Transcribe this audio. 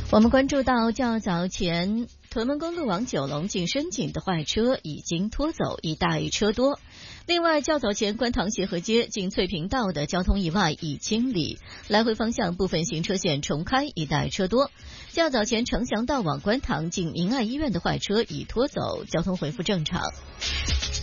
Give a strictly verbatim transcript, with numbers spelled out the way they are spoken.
我们关注到较早前屯门公路往九龙进深井的坏车已经拖走，一大一车多。另外，较早前观塘协和街进翠屏道的交通意外已清理，来回方向部分行车线重开，一大一车多。较早前城祥道往观塘进明爱医院的坏车已拖走，交通恢复正常。